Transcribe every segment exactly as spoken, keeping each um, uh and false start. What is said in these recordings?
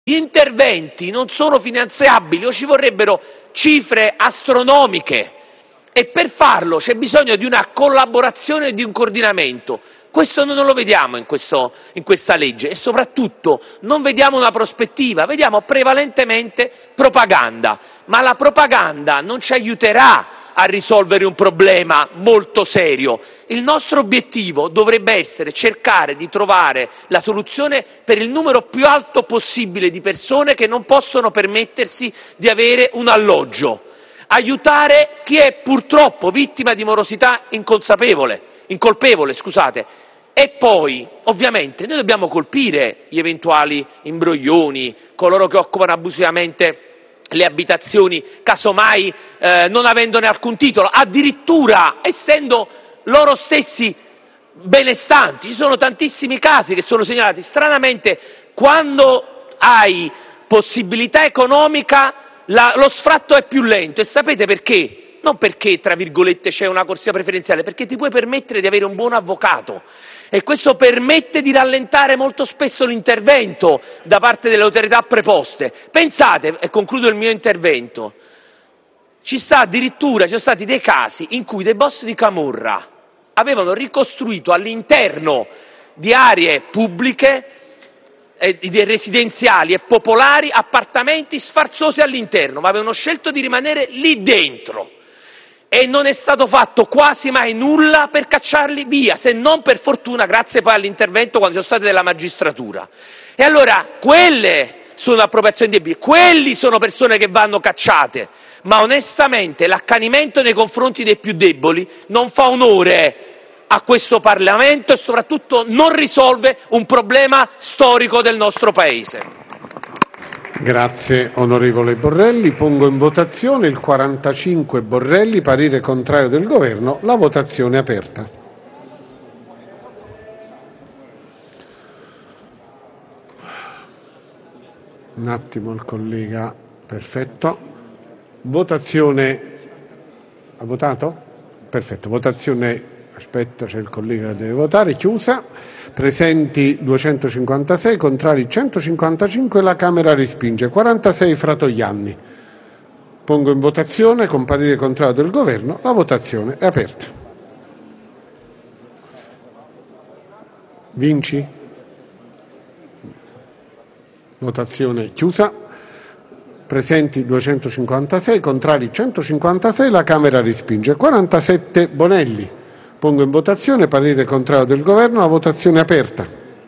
Gli interventi non sono finanziabili o ci vorrebbero cifre astronomiche e per farlo c'è bisogno di una collaborazione e di un coordinamento. Questo non lo vediamo in, questo, in questa legge e soprattutto non vediamo una prospettiva, vediamo prevalentemente propaganda, ma la propaganda non ci aiuterà a risolvere un problema molto serio. Il nostro obiettivo dovrebbe essere cercare di trovare la soluzione per il numero più alto possibile di persone che non possono permettersi di avere un alloggio, aiutare chi è purtroppo vittima di morosità inconsapevole, incolpevole, scusate. E poi, ovviamente, noi dobbiamo colpire gli eventuali imbroglioni, coloro che occupano abusivamente le abitazioni, casomai eh, non avendone alcun titolo, addirittura essendo loro stessi benestanti. Ci sono tantissimi casi che sono segnalati. Stranamente, quando hai possibilità economica, la, lo sfratto è più lento. E sapete perché? Non perché, tra virgolette, c'è una corsia preferenziale, perché ti puoi permettere di avere un buon avvocato. E questo permette di rallentare molto spesso l'intervento da parte delle autorità preposte. Pensate, e concludo il mio intervento, ci sta addirittura, ci sono stati dei casi in cui dei boss di camorra avevano ricostruito all'interno di aree pubbliche, eh, di residenziali e popolari, appartamenti sfarzosi all'interno, ma avevano scelto di rimanere lì dentro. E non è stato fatto quasi mai nulla per cacciarli via, se non per fortuna grazie poi all'intervento quando sono state della magistratura. E allora quelle sono appropriazioni indebite, quelli sono persone che vanno cacciate, ma onestamente l'accanimento nei confronti dei più deboli non fa onore a questo Parlamento e soprattutto non risolve un problema storico del nostro Paese. Grazie onorevole Borrelli. Pongo in votazione il quarantacinque Borrelli, parere contrario del Governo. La votazione è aperta. Un attimo il collega, perfetto. Votazione, ha votato? Perfetto, votazione, aspetta c'è il collega che deve votare, chiusa. Presenti duecentocinquantasei, contrari centocinquantacinque, la Camera respinge. quarantasei Fratoianni. Pongo in votazione con parere contrario del Governo. La votazione è aperta. Vinci? Votazione chiusa. Presenti duecentocinquantasei, contrari centocinquantasei, la Camera respinge. quarantasette Bonelli. Pongo in votazione parere contrario del Governo, la votazione è aperta.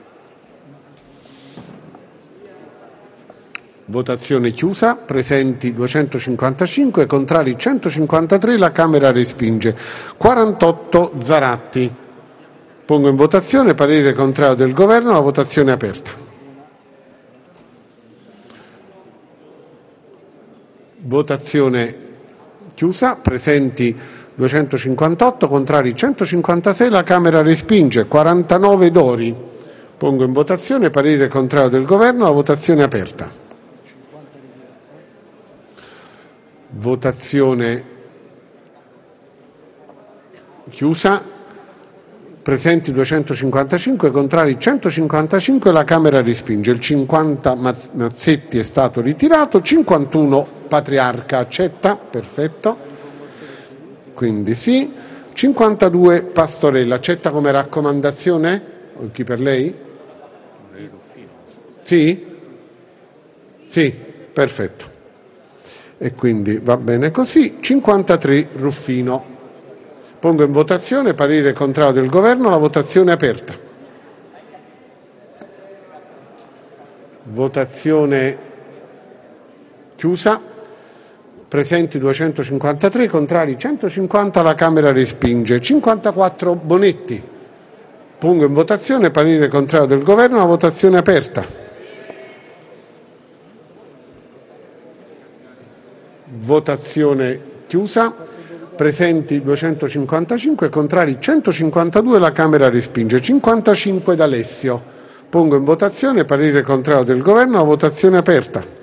Votazione chiusa, presenti duecentocinquantacinque, contrari centocinquantatré, la Camera respinge. quarantotto Zaratti. Pongo in votazione parere contrario del Governo, la votazione è aperta. Votazione chiusa, presenti duecentocinquantotto, contrari centocinquantasei, la Camera respinge. quarantanove Dori. Pongo in votazione parere contrario del Governo, la votazione è aperta. Votazione chiusa, presenti duecentocinquantacinque, contrari centocinquantacinque, la Camera respinge. Il cinquanta Mazzetti è stato ritirato. cinquantuno Patriarca accetta, perfetto. Quindi sì. cinquantadue Pastorella accetta come raccomandazione? O chi per lei? Sì? Sì, perfetto. E quindi va bene così. cinquantatré Ruffino. Pongo in votazione parere contrario del Governo, la votazione è aperta. Votazione chiusa. Presenti duecentocinquantatré, contrari centocinquanta, la Camera respinge. cinquantaquattro Bonetti. Pongo in votazione parere contrario del Governo, la votazione è aperta. Votazione chiusa. Presenti duecentocinquantacinque, contrari centocinquantadue, la Camera respinge. cinquantacinque D'Alessio. Pongo in votazione parere contrario del Governo, la votazione è aperta.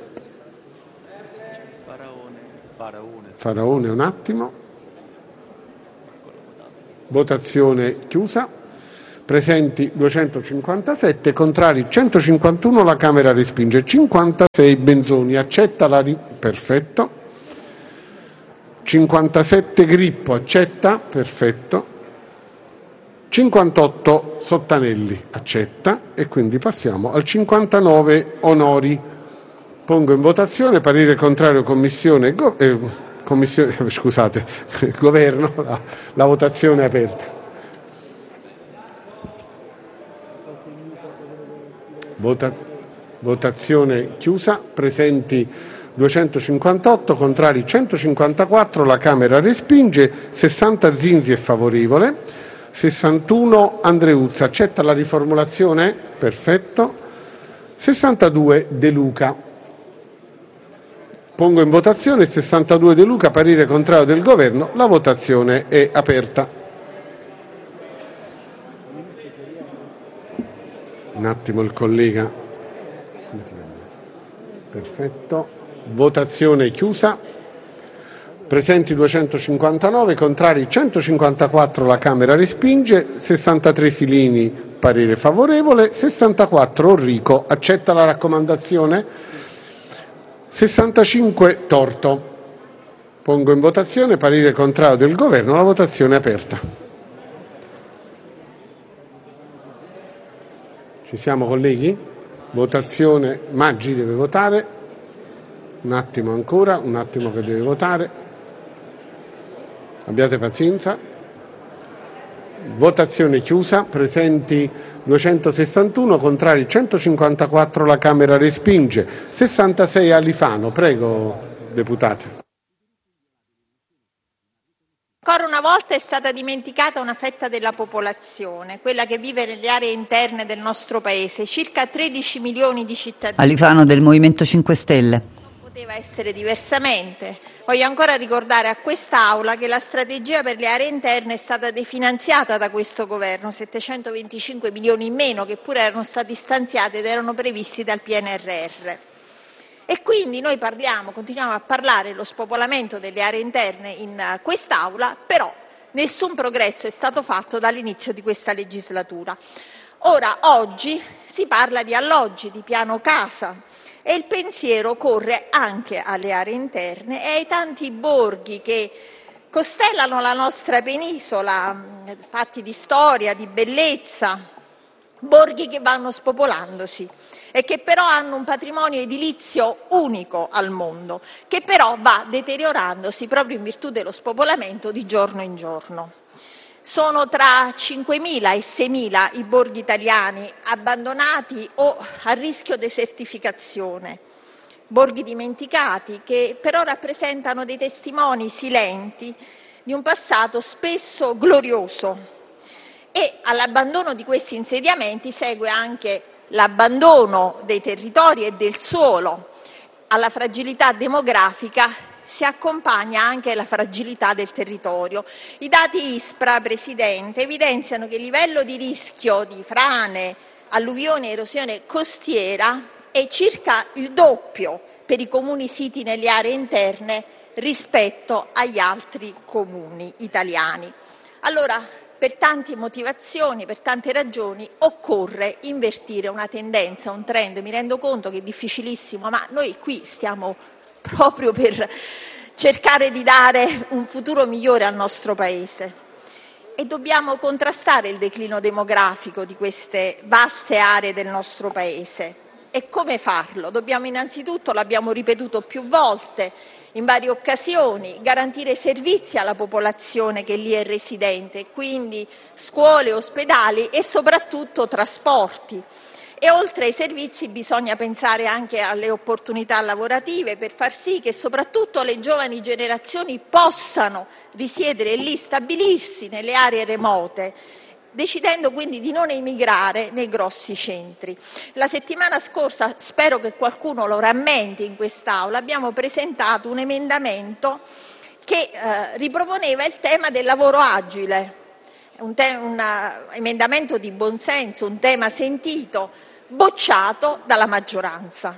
Faraone un attimo. Votazione chiusa. presenti duecentocinquantasette, contrari centocinquantuno, la Camera respinge. cinquantasei Benzoni, accetta la ri- perfetto. cinquantasette Grippo, accetta, perfetto. cinquantotto Sottanelli, accetta, e quindi passiamo al cinquantanove Onori. Pongo in votazione parere contrario commissione, go- eh, commissione scusate, governo, la, la votazione è aperta. Vota, votazione chiusa, presenti duecentocinquantotto, contrari centocinquantaquattro, la Camera respinge. sessanta Zinzi è favorevole, sessantuno Andreuzza, accetta la riformulazione? Perfetto. sessantadue De Luca. Pongo in votazione sessantadue De Luca, parere contrario del governo, la votazione è aperta. Un attimo il collega. Perfetto. Votazione chiusa. Presenti duecentocinquantanove, contrari centocinquantaquattro, la Camera respinge. sessantatré Filini, parere favorevole. sessantaquattro Orrico, accetta la raccomandazione. sessantacinque Torto. Pongo in votazione parere contrario del governo, la votazione è aperta. Ci siamo, colleghi? Votazione. Maggi deve votare. Un attimo ancora, un attimo che deve votare. Abbiate pazienza. Votazione chiusa. Presenti duecentosessantuno, contrari centocinquantaquattro, la Camera respinge. sessantasei Alifano. Prego, deputate. Ancora una volta è stata dimenticata una fetta della popolazione, quella che vive nelle aree interne del nostro Paese, circa tredici milioni di cittadini. Alifano del Movimento cinque Stelle. Non poteva essere diversamente. Voglio ancora ricordare a quest'Aula che la strategia per le aree interne è stata definanziata da questo governo, settecentoventicinque milioni in meno, che pure erano stati stanziati ed erano previsti dal P N R R. E quindi noi parliamo, continuiamo a parlare dello spopolamento delle aree interne in quest'Aula, però nessun progresso è stato fatto dall'inizio di questa legislatura. Ora, oggi si parla di alloggi, di piano casa, e il pensiero corre anche alle aree interne e ai tanti borghi che costellano la nostra penisola, fatti di storia, di bellezza, borghi che vanno spopolandosi e che però hanno un patrimonio edilizio unico al mondo, che però va deteriorandosi proprio in virtù dello spopolamento di giorno in giorno. Sono tra cinquemila e seimila i borghi italiani abbandonati o a rischio desertificazione, borghi dimenticati che però rappresentano dei testimoni silenti di un passato spesso glorioso. E all'abbandono di questi insediamenti segue anche l'abbandono dei territori e del suolo. Alla fragilità demografica si accompagna anche la fragilità del territorio. I dati ISPRA, Presidente, evidenziano che il livello di rischio di frane, alluvioni e erosione costiera è circa il doppio per i comuni siti nelle aree interne rispetto agli altri comuni italiani. Allora, per tante motivazioni, per tante ragioni, occorre invertire una tendenza, un trend. Mi rendo conto che è difficilissimo, ma noi qui stiamo proprio per cercare di dare un futuro migliore al nostro Paese. E dobbiamo contrastare il declino demografico di queste vaste aree del nostro Paese. E come farlo? Dobbiamo innanzitutto, l'abbiamo ripetuto più volte, in varie occasioni, garantire servizi alla popolazione che lì è residente, quindi scuole, ospedali e soprattutto trasporti. E oltre ai servizi bisogna pensare anche alle opportunità lavorative per far sì che soprattutto le giovani generazioni possano risiedere lì, stabilirsi nelle aree remote, decidendo quindi di non emigrare nei grossi centri. La settimana scorsa, spero che qualcuno lo rammenti in quest'Aula, abbiamo presentato un emendamento che eh, riproponeva il tema del lavoro agile, un, te- un uh, emendamento di buonsenso, un tema sentito, bocciato dalla maggioranza.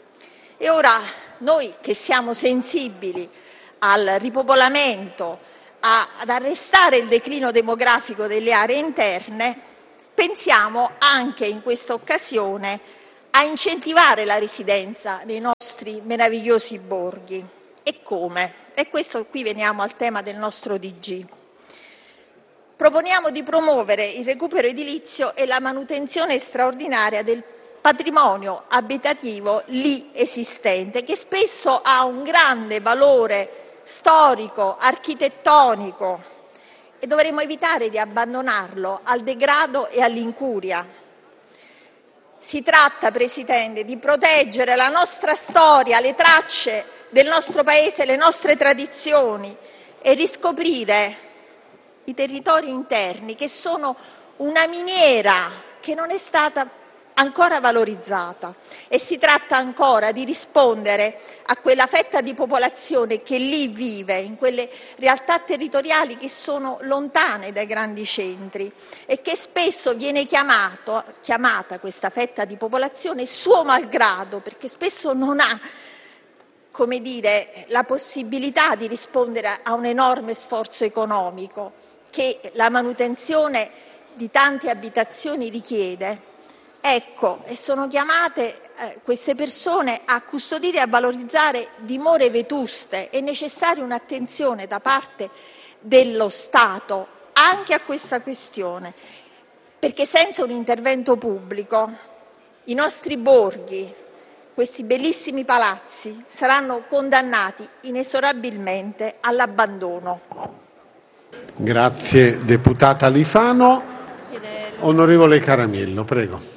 E ora noi che siamo sensibili al ripopolamento, ad arrestare il declino demografico delle aree interne, pensiamo anche in questa occasione a incentivare la residenza nei nostri meravigliosi borghi. E come? E questo qui veniamo al tema del nostro D G. Proponiamo di promuovere il recupero edilizio e la manutenzione straordinaria del patrimonio abitativo lì esistente, che spesso ha un grande valore storico, architettonico, e dovremmo evitare di abbandonarlo al degrado e all'incuria. Si tratta, Presidente, di proteggere la nostra storia, le tracce del nostro Paese, le nostre tradizioni e riscoprire i territori interni, che sono una miniera che non è stata ancora valorizzata, e si tratta ancora di rispondere a quella fetta di popolazione che lì vive, in quelle realtà territoriali che sono lontane dai grandi centri e che spesso viene chiamato, chiamata questa fetta di popolazione suo malgrado, perché spesso non ha, come dire, la possibilità di rispondere a un enorme sforzo economico che la manutenzione di tante abitazioni richiede. Ecco, e sono chiamate eh, queste persone a custodire e a valorizzare dimore vetuste. È necessaria un'attenzione da parte dello Stato anche a questa questione, perché senza un intervento pubblico i nostri borghi, questi bellissimi palazzi, saranno condannati inesorabilmente all'abbandono. Grazie deputata Alifano. Onorevole Caramiello, prego.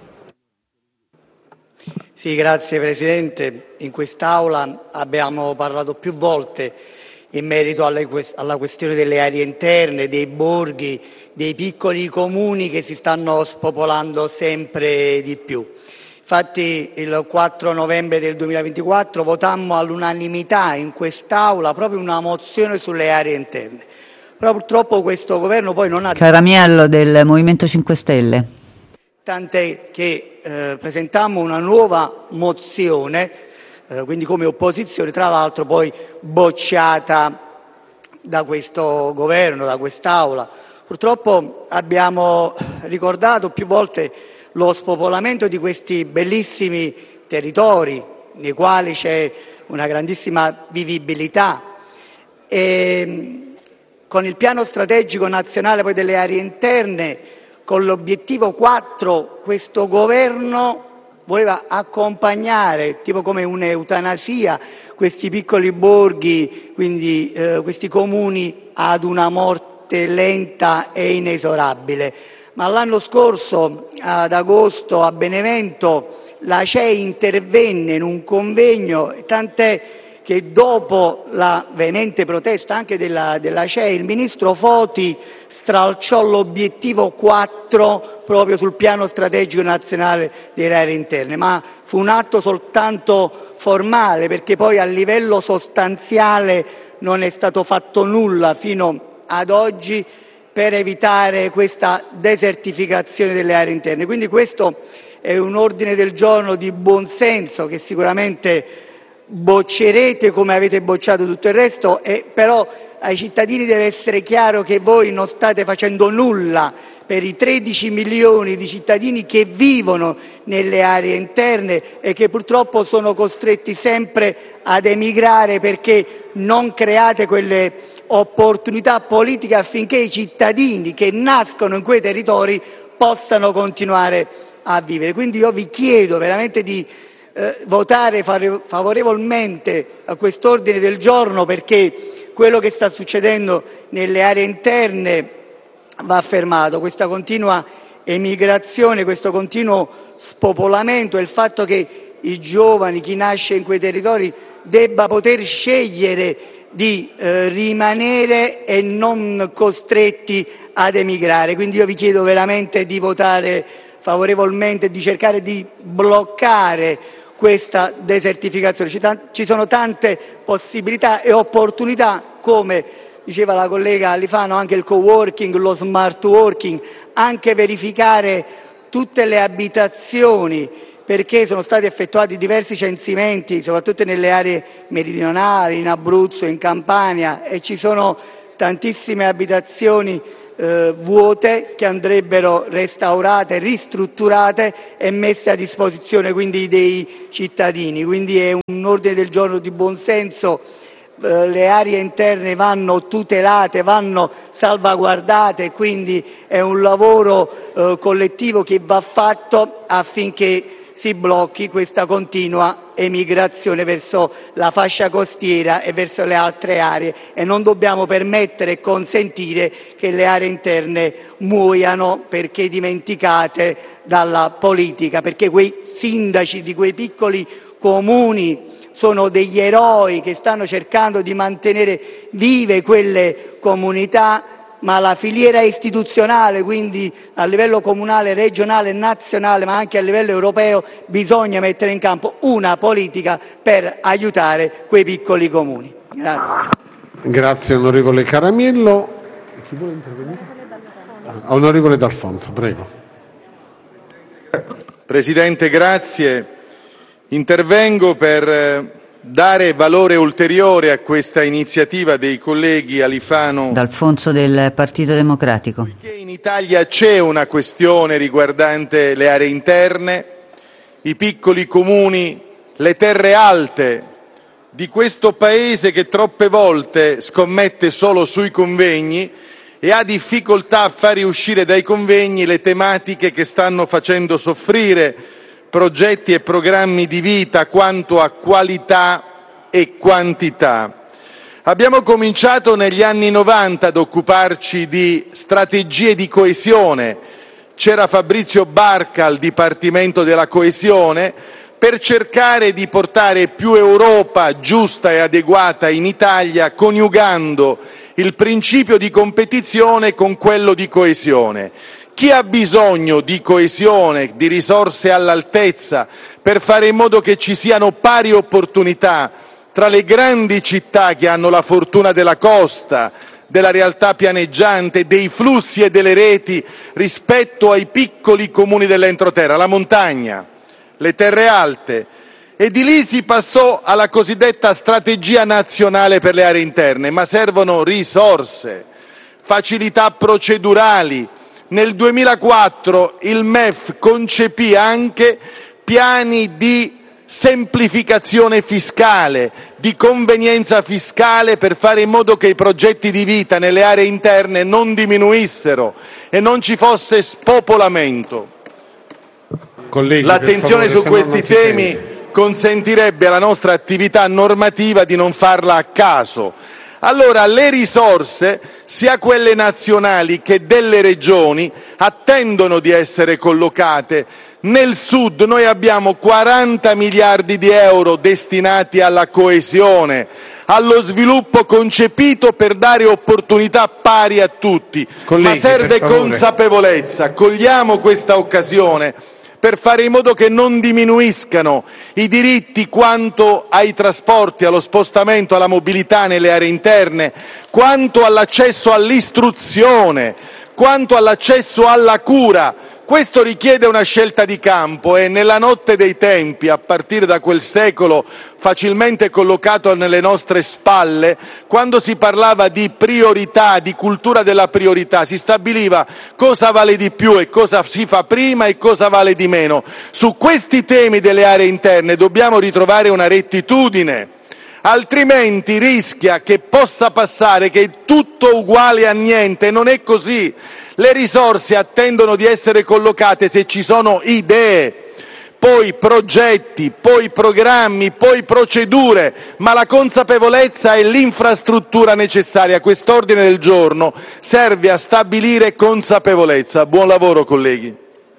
Sì, grazie Presidente. In quest'Aula abbiamo parlato più volte in merito alla questione delle aree interne, dei borghi, dei piccoli comuni che si stanno spopolando sempre di più. Infatti il quattro novembre del duemilaventiquattro votammo all'unanimità in quest'Aula proprio una mozione sulle aree interne. Però purtroppo questo governo poi non ha... Caramiello del Movimento cinque Stelle. Tant'è che eh, presentammo una nuova mozione, eh, quindi come opposizione, tra l'altro poi bocciata da questo governo, da quest'Aula. Purtroppo abbiamo ricordato più volte lo spopolamento di questi bellissimi territori nei quali c'è una grandissima vivibilità. E, con il piano strategico nazionale poi delle aree interne, con l'obiettivo quattro, questo governo voleva accompagnare, tipo come un'eutanasia, questi piccoli borghi, quindi eh, questi comuni ad una morte lenta e inesorabile. Ma l'anno scorso, ad agosto, a Benevento, la C E I intervenne in un convegno, tant'è che dopo la veemente protesta anche della, della C E I, il ministro Foti stralciò l'obiettivo quattro proprio sul piano strategico nazionale delle aree interne, ma fu un atto soltanto formale, perché poi a livello sostanziale non è stato fatto nulla fino ad oggi per evitare questa desertificazione delle aree interne. Quindi questo è un ordine del giorno di buon senso che sicuramente boccerete come avete bocciato tutto il resto, e però ai cittadini deve essere chiaro che voi non state facendo nulla per i tredici milioni di cittadini che vivono nelle aree interne e che purtroppo sono costretti sempre ad emigrare perché non create quelle opportunità politiche affinché i cittadini che nascono in quei territori possano continuare a vivere. Quindi io vi chiedo veramente di eh, votare favorevolmente a quest'ordine del giorno, perché quello che sta succedendo nelle aree interne va fermato, questa continua emigrazione, questo continuo spopolamento, e il fatto che i giovani, chi nasce in quei territori, debba poter scegliere di eh, rimanere e non costretti ad emigrare. Quindi io vi chiedo veramente di votare favorevolmente, di cercare di bloccare questa desertificazione. Ci, t- ci sono tante possibilità e opportunità, come diceva la collega Alifano, anche il co-working, lo smart working, anche verificare tutte le abitazioni, perché sono stati effettuati diversi censimenti, soprattutto nelle aree meridionali, in Abruzzo, in Campania, e ci sono tantissime abitazioni eh, vuote che andrebbero restaurate, ristrutturate e messe a disposizione quindi dei cittadini. Quindi è un ordine del giorno di buonsenso. Eh, le aree interne vanno tutelate, vanno salvaguardate, quindi è un lavoro eh, collettivo che va fatto affinché si blocchi questa continua emigrazione verso la fascia costiera e verso le altre aree, e non dobbiamo permettere e consentire che le aree interne muoiano perché dimenticate dalla politica, perché quei sindaci di quei piccoli comuni sono degli eroi che stanno cercando di mantenere vive quelle comunità, ma la filiera istituzionale, quindi a livello comunale, regionale, nazionale, ma anche a livello europeo, bisogna mettere in campo una politica per aiutare quei piccoli comuni. Grazie. Grazie onorevole Caramiello. Chi vuole intervenire? Ah, onorevole D'Alfonso, prego. Presidente, grazie. Intervengo per dare valore ulteriore a questa iniziativa dei colleghi Alifano D'Alfonso del Partito Democratico. Poiché in Italia c'è una questione riguardante le aree interne, i piccoli comuni, le terre alte di questo Paese che troppe volte scommette solo sui convegni e ha difficoltà a far uscire dai convegni le tematiche che stanno facendo soffrire progetti e programmi di vita quanto a qualità e quantità. Abbiamo cominciato negli anni novanta ad occuparci di strategie di coesione. C'era Fabrizio Barca al Dipartimento della Coesione per cercare di portare più Europa giusta e adeguata in Italia, coniugando il principio di competizione con quello di coesione. Chi ha bisogno di coesione, di risorse all'altezza, per fare in modo che ci siano pari opportunità tra le grandi città che hanno la fortuna della costa, della realtà pianeggiante, dei flussi e delle reti rispetto ai piccoli comuni dell'entroterra, la montagna, le terre alte. E di lì si passò alla cosiddetta strategia nazionale per le aree interne, ma servono risorse, facilità procedurali. Nel duemilaquattro il M E F concepì anche piani di semplificazione fiscale, di convenienza fiscale per fare in modo che i progetti di vita nelle aree interne non diminuissero e non ci fosse spopolamento. Colleghi, l'attenzione su questi temi consentirebbe alla nostra attività normativa di non farla a caso. Allora le risorse, sia quelle nazionali che delle regioni, attendono di essere collocate. Nel Sud noi abbiamo quaranta miliardi di euro destinati alla coesione, allo sviluppo concepito per dare opportunità pari a tutti. Colleghi, ma serve consapevolezza. Cogliamo questa occasione per fare in modo che non diminuiscano i diritti quanto ai trasporti, allo spostamento, alla mobilità nelle aree interne, quanto all'accesso all'istruzione, quanto all'accesso alla cura. Questo richiede una scelta di campo e nella notte dei tempi, a partire da quel secolo facilmente collocato nelle nostre spalle, quando si parlava di priorità, di cultura della priorità, si stabiliva cosa vale di più e cosa si fa prima e cosa vale di meno. Su questi temi delle aree interne dobbiamo ritrovare una rettitudine, altrimenti rischia che possa passare che è tutto uguale a niente. Non è così. Le risorse attendono di essere collocate se ci sono idee, poi progetti, poi programmi, poi procedure, ma la consapevolezza è l'infrastruttura necessaria. Quest'ordine del giorno serve a stabilire consapevolezza. Buon lavoro, colleghi.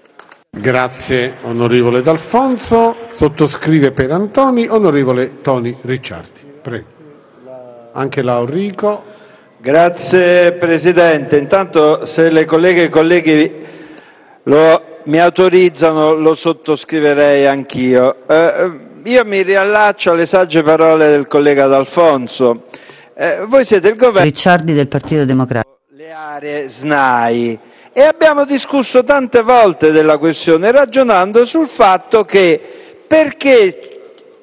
Grazie onorevole D'Alfonso. Sottoscrive per Antoni onorevole Toni Ricciardi. Prego. Anche Laurico. Grazie Presidente. Intanto, se le colleghe e i colleghi lo, mi autorizzano, lo sottoscriverei anch'io. Eh, io mi riallaccio alle sagge parole del collega D'Alfonso. Eh, voi siete il governo Ricciardi del Partito Democratico. Le aree S N A I e abbiamo discusso tante volte della questione, ragionando sul fatto che perché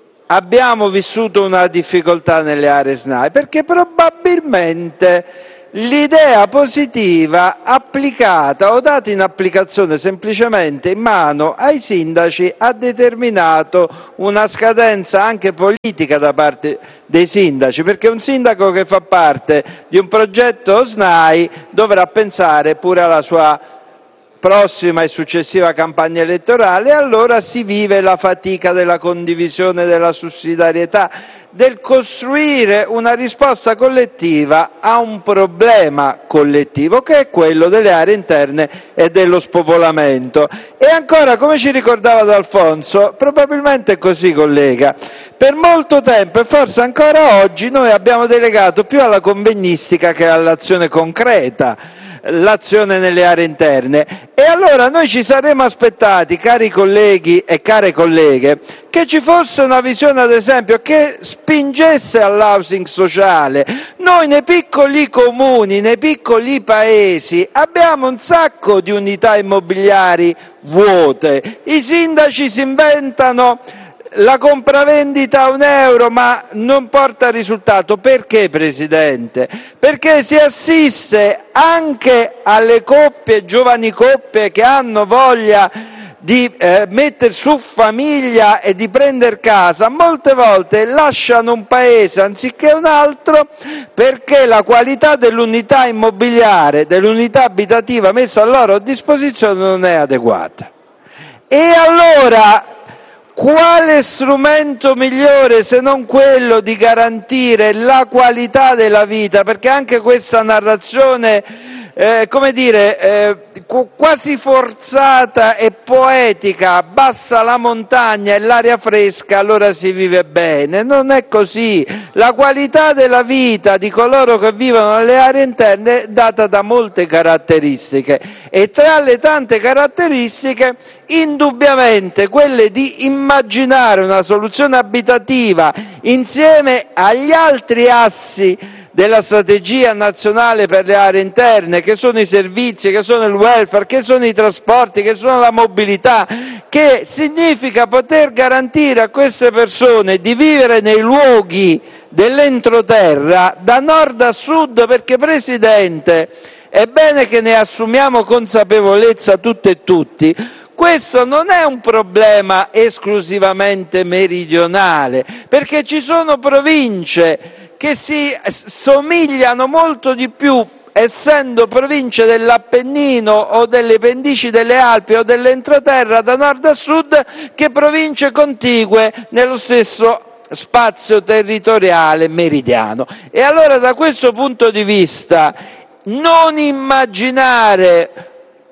abbiamo vissuto una difficoltà nelle aree S N A I, perché probabilmente l'idea positiva applicata o data in applicazione semplicemente in mano ai sindaci ha determinato una scadenza anche politica da parte dei sindaci, perché un sindaco che fa parte di un progetto S N A I dovrà pensare pure alla sua prossima e successiva campagna elettorale, e allora si vive la fatica della condivisione, della sussidiarietà, del costruire una risposta collettiva a un problema collettivo che è quello delle aree interne e dello spopolamento. E ancora, come ci ricordava D'Alfonso, probabilmente è così, collega, per molto tempo e forse ancora oggi noi abbiamo delegato più alla convegnistica che all'azione concreta l'azione nelle aree interne, e allora noi ci saremmo aspettati, cari colleghi e care colleghe, che ci fosse una visione, ad esempio, che spingesse all'housing sociale. Noi nei piccoli comuni, nei piccoli paesi abbiamo un sacco di unità immobiliari vuote, i sindaci si inventano la compravendita a un euro, ma non porta risultato. Perché, Presidente? Perché si assiste anche alle coppie, giovani coppie che hanno voglia di eh, mettere su famiglia e di prendere casa, molte volte lasciano un paese anziché un altro perché la qualità dell'unità immobiliare, dell'unità abitativa messa a loro disposizione non è adeguata. E allora quale strumento migliore se non quello di garantire la qualità della vita? Perché anche questa narrazione, eh, come dire, eh, quasi forzata e poetica, basta la montagna e l'aria fresca, allora si vive bene. Non è così. La qualità della vita di coloro che vivono nelle aree interne è data da molte caratteristiche, e tra le tante caratteristiche indubbiamente quelle di immaginare una soluzione abitativa insieme agli altri assi della strategia nazionale per le aree interne, che sono i servizi, che sono il welfare, che sono i trasporti, che sono la mobilità, che significa poter garantire a queste persone di vivere nei luoghi dell'entroterra da nord a sud, perché, Presidente, è bene che ne assumiamo consapevolezza tutte e tutti. Questo non è un problema esclusivamente meridionale, perché ci sono province che si somigliano molto di più, essendo province dell'Appennino o delle pendici delle Alpi o dell'entroterra da nord a sud, che province contigue nello stesso spazio territoriale meridiano. E allora, da questo punto di vista, non immaginare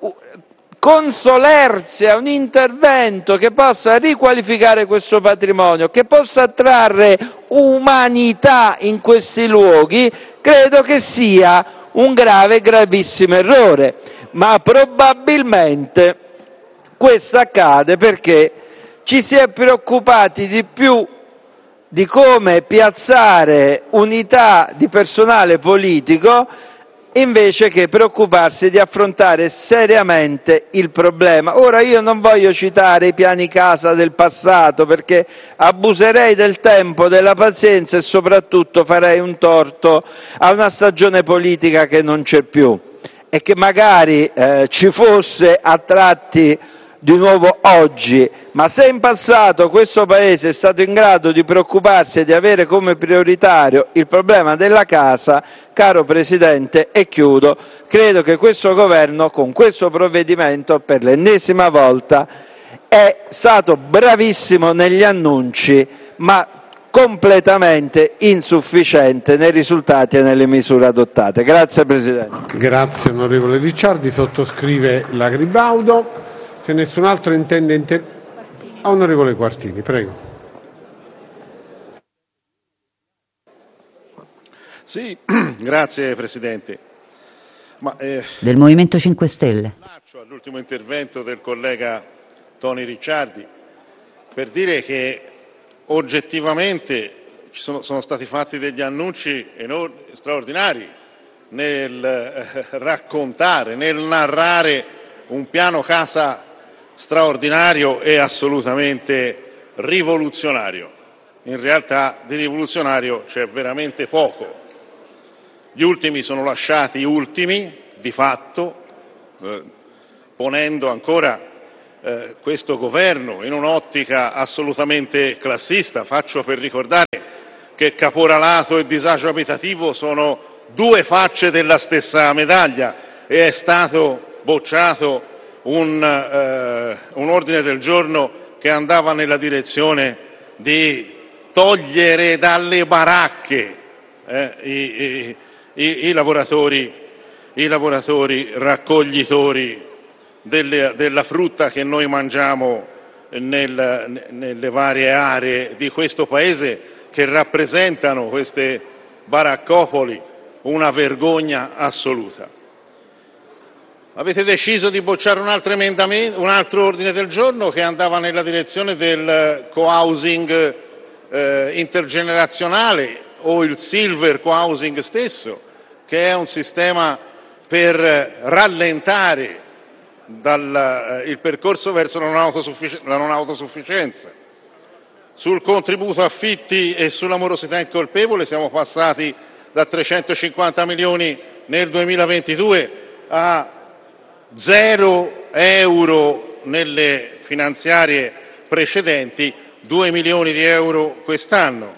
con solerzia un intervento che possa riqualificare questo patrimonio, che possa trarre umanità in questi luoghi, credo che sia un grave, gravissimo errore. Ma probabilmente questo accade perché ci si è preoccupati di più di come piazzare unità di personale politico, invece che preoccuparsi di affrontare seriamente il problema. Ora, io non voglio citare i piani casa del passato, perché abuserei del tempo, della pazienza, e soprattutto farei un torto a una stagione politica che non c'è più e che magari eh, ci fosse a tratti di nuovo oggi. Ma se in passato questo Paese è stato in grado di preoccuparsi e di avere come prioritario il problema della casa, caro Presidente, e chiudo, credo che questo Governo con questo provvedimento per l'ennesima volta è stato bravissimo negli annunci, ma completamente insufficiente nei risultati e nelle misure adottate. Grazie Presidente. Grazie onorevole Ricciardi, sottoscrive la Gribaudo. Se nessun altro intende inter... Onorevole Quartini, prego. Sì, grazie Presidente. Ma, eh, del Movimento cinque Stelle. All'ultimo intervento del collega Toni Ricciardi per dire che oggettivamente ci sono, sono stati fatti degli annunci enormi, straordinari nel eh, raccontare, nel narrare un piano casa straordinario e assolutamente rivoluzionario. In realtà di rivoluzionario c'è veramente poco. Gli ultimi sono lasciati ultimi, di fatto, eh, ponendo ancora eh, questo governo in un'ottica assolutamente classista. Faccio per ricordare che caporalato e disagio abitativo sono due facce della stessa medaglia e è stato bocciato un, eh, un ordine del giorno che andava nella direzione di togliere dalle baracche eh, i, i, i, i, lavoratori, i lavoratori raccoglitori delle, della frutta che noi mangiamo nel, nelle varie aree di questo Paese, che rappresentano queste baraccopoli una vergogna assoluta. Avete deciso di bocciare un altro emendamento, un altro ordine del giorno che andava nella direzione del co-housing eh, intergenerazionale o il silver co-housing stesso, che è un sistema per rallentare dal, eh, il percorso verso la non, autosuffic- la non autosufficienza. Sul contributo affitti e sulla morosità incolpevole siamo passati da trecentocinquanta milioni nel duemilaventidue a zero euro nelle finanziarie precedenti, due milioni di euro quest'anno.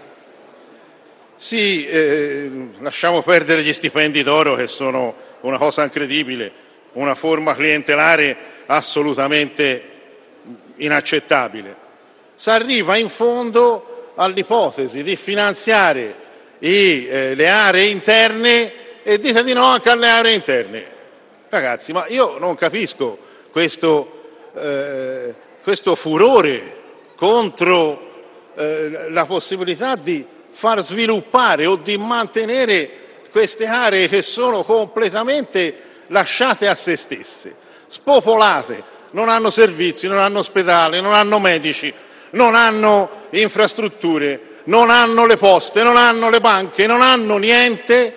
Sì, eh, lasciamo perdere gli stipendi d'oro, che sono una cosa incredibile, una forma clientelare assolutamente inaccettabile. Si arriva in fondo all'ipotesi di finanziare i, eh, le aree interne e dite di no anche alle aree interne. Ragazzi, ma io non capisco questo, eh, questo furore contro eh, la possibilità di far sviluppare o di mantenere queste aree che sono completamente lasciate a se stesse, spopolate, non hanno servizi, non hanno ospedali, non hanno medici, non hanno infrastrutture, non hanno le poste, non hanno le banche, non hanno niente,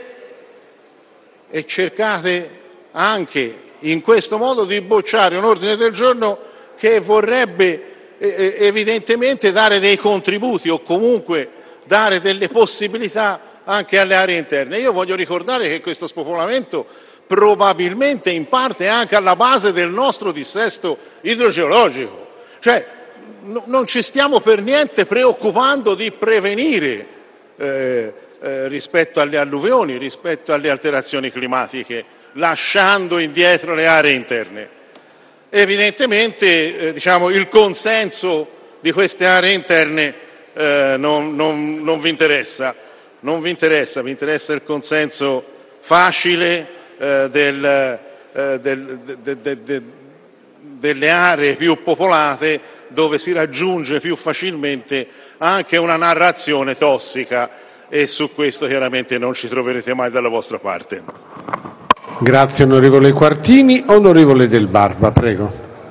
e cercate anche in questo modo di bocciare un ordine del giorno che vorrebbe eh, evidentemente dare dei contributi o comunque dare delle possibilità anche alle aree interne. Io voglio ricordare che questo spopolamento probabilmente in parte è anche alla base del nostro dissesto idrogeologico, cioè no, non ci stiamo per niente preoccupando di prevenire eh, eh, rispetto alle alluvioni, rispetto alle alterazioni climatiche, lasciando indietro le aree interne. Evidentemente eh, diciamo, il consenso di queste aree interne eh, non, non, non vi interessa, non vi interessa, vi interessa il consenso facile eh, del, eh, del, de, de, de, delle aree più popolate, dove si raggiunge più facilmente anche una narrazione tossica, e su questo chiaramente non ci troverete mai dalla vostra parte. Grazie onorevole Quartini. Onorevole Del Barba, prego.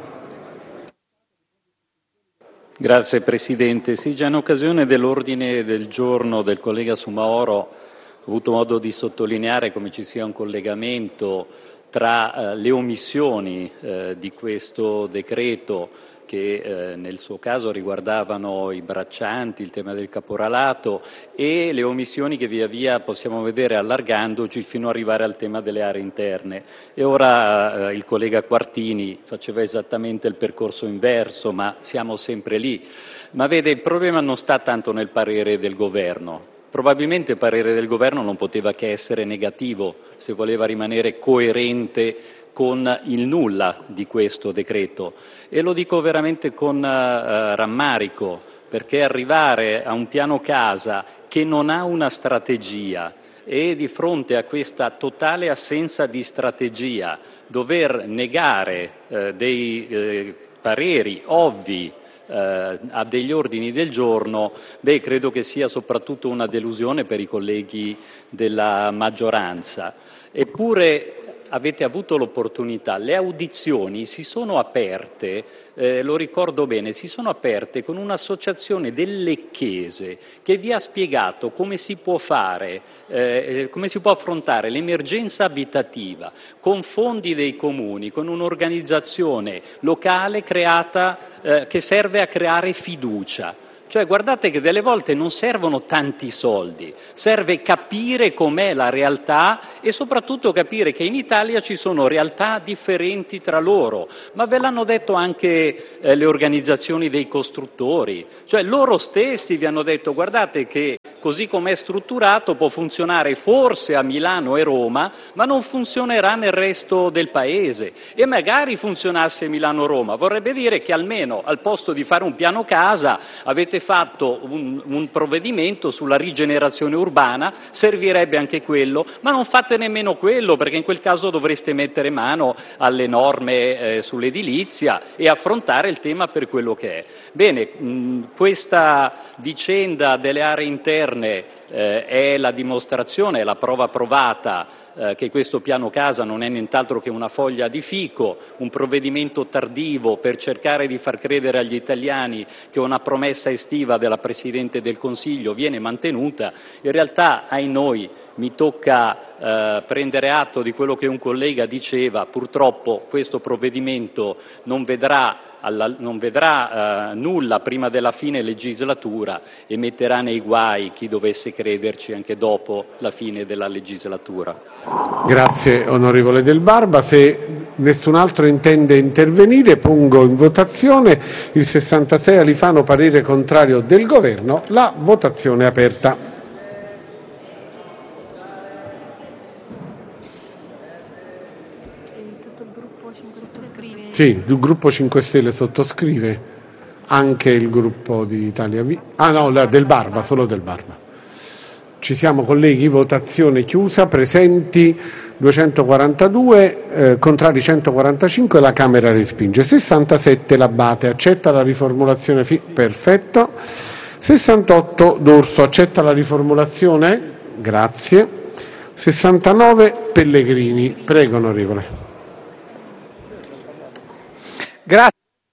Grazie Presidente. Sì, già in occasione dell'ordine del giorno del collega Soumahoro ho avuto modo di sottolineare come ci sia un collegamento tra eh, le omissioni eh, di questo decreto, che eh, nel suo caso riguardavano i braccianti, il tema del caporalato, e le omissioni che via via possiamo vedere allargandoci fino ad arrivare al tema delle aree interne. E ora eh, il collega Quartini faceva esattamente il percorso inverso, ma siamo sempre lì. Ma vede, il problema non sta tanto nel parere del Governo. Probabilmente il parere del Governo non poteva che essere negativo se voleva rimanere coerente con il nulla di questo decreto, e lo dico veramente con uh, rammarico, perché arrivare a un piano casa che non ha una strategia e di fronte a questa totale assenza di strategia dover negare eh, dei eh, pareri ovvi eh, a degli ordini del giorno, beh, credo che sia soprattutto una delusione per i colleghi della maggioranza. Eppure avete avuto l'opportunità, le audizioni si sono aperte, eh, lo ricordo bene, si sono aperte con un'associazione del Lecchese che vi ha spiegato come si può fare, eh, come si può affrontare l'emergenza abitativa con fondi dei comuni, con un'organizzazione locale creata eh, che serve a creare fiducia. Cioè, guardate che delle volte non servono tanti soldi, serve capire com'è la realtà e soprattutto capire che in Italia ci sono realtà differenti tra loro, ma ve l'hanno detto anche eh, le organizzazioni dei costruttori, cioè loro stessi vi hanno detto guardate che così com'è strutturato può funzionare forse a Milano e Roma, ma non funzionerà nel resto del paese e magari funzionasse Milano-Roma, vorrebbe dire che almeno al posto di fare un piano casa avete fatto un, un provvedimento sulla rigenerazione urbana, servirebbe anche quello, ma non fate nemmeno quello perché in quel caso dovreste mettere mano alle norme eh, sull'edilizia e affrontare il tema per quello che è. Bene, mh, questa vicenda delle aree interne eh, è la dimostrazione, è la prova provata che questo piano casa non è nient'altro che una foglia di fico, un provvedimento tardivo per cercare di far credere agli italiani che una promessa estiva della Presidente del Consiglio viene mantenuta. In realtà, ai noi, mi tocca eh, prendere atto di quello che un collega diceva, purtroppo questo provvedimento non vedrà Alla, non vedrà eh, nulla prima della fine legislatura e metterà nei guai chi dovesse crederci anche dopo la fine della legislatura. Grazie onorevole Del Barba. Se nessun altro intende intervenire, pongo in votazione il sessantasei Alifano, parere contrario del Governo. La votazione è aperta. Sì, il gruppo cinque Stelle sottoscrive, anche il gruppo di Italia Viva. Ah no, la, del Barba, solo Del Barba. Ci siamo colleghi, votazione chiusa, presenti duecentoquarantadue, eh, contrari centoquarantacinque, la Camera respinge. sessantasette L'Abbate, accetta la riformulazione? Fi- perfetto. sessantotto D'Urso, accetta la riformulazione? Grazie. sessantanove Pellegrini, prego onorevole. Grazie.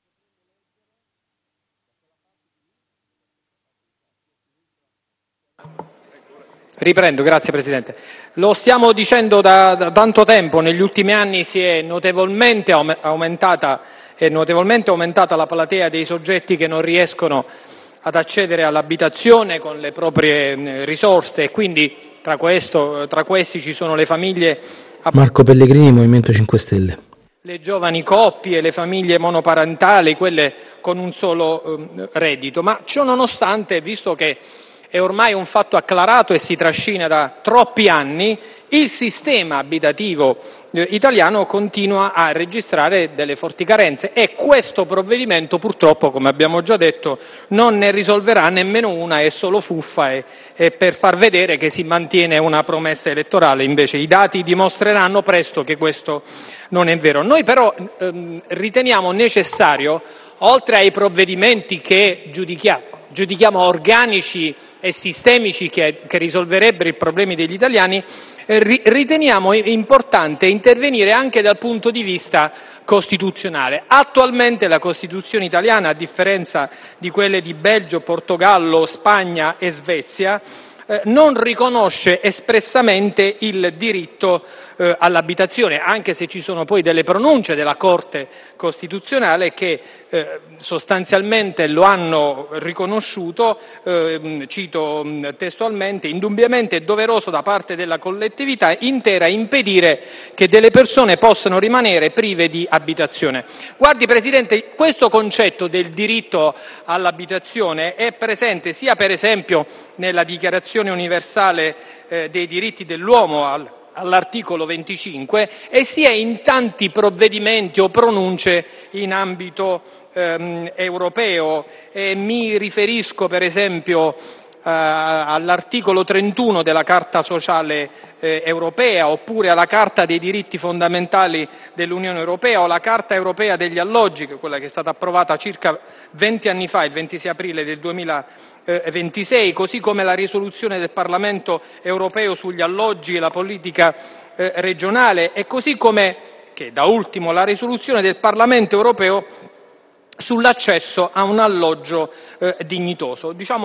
Riprendo, grazie Presidente. Lo stiamo dicendo da, da tanto tempo, negli ultimi anni si è notevolmente aumentata, è notevolmente aumentata la platea dei soggetti che non riescono ad accedere all'abitazione con le proprie risorse e quindi tra, questo, tra questi ci sono le famiglie. Marco Pellegrini, Movimento cinque Stelle. Le giovani coppie, le famiglie monoparentali, quelle con un solo eh, reddito. Ma ciò nonostante, visto che è ormai un fatto acclarato e si trascina da troppi anni, il sistema abitativo eh, italiano continua a registrare delle forti carenze e questo provvedimento purtroppo, come abbiamo già detto, non ne risolverà nemmeno una, è solo fuffa e, e per far vedere che si mantiene una promessa elettorale. Invece i dati dimostreranno presto che questo non è vero. Noi però ehm, riteniamo necessario, oltre ai provvedimenti che giudichiamo, giudichiamo organici e sistemici che, che risolverebbero i problemi degli italiani, eh, ri, riteniamo importante intervenire anche dal punto di vista costituzionale. Attualmente la Costituzione italiana, a differenza di quelle di Belgio, Portogallo, Spagna e Svezia, eh, non riconosce espressamente il diritto eh, all'abitazione, anche se ci sono poi delle pronunce della Corte Costituzionale che eh, sostanzialmente lo hanno riconosciuto, eh, cito mh, testualmente: indubbiamente è doveroso da parte della collettività intera impedire che delle persone possano rimanere prive di abitazione. Guardi Presidente, questo concetto del diritto all'abitazione è presente sia per esempio nella Dichiarazione universale eh, dei diritti dell'uomo al all'articolo venticinque e sia in tanti provvedimenti o pronunce in ambito ehm, europeo. E mi riferisco per esempio eh, all'articolo trentuno della Carta sociale eh, europea, oppure alla Carta dei diritti fondamentali dell'Unione Europea o la Carta europea degli alloggi, che è quella che è stata approvata circa venti anni fa, il ventisei aprile del duemilaventisei, così come la risoluzione del Parlamento europeo sugli alloggi e la politica eh, regionale, e così come, che da ultimo, la risoluzione del Parlamento europeo sull'accesso a un alloggio eh, dignitoso. Diciamo,